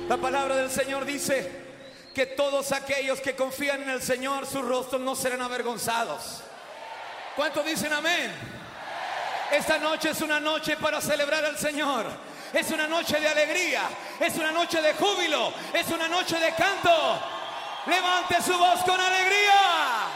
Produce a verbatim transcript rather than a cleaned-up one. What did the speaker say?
La palabra del Señor dice que todos aquellos que confían en el Señor, sus rostros no serán avergonzados. ¿Cuántos dicen amén? Esta noche es una noche para celebrar al Señor. Es una noche de alegría, es una noche de júbilo, es una noche de canto. Levante su voz con alegría.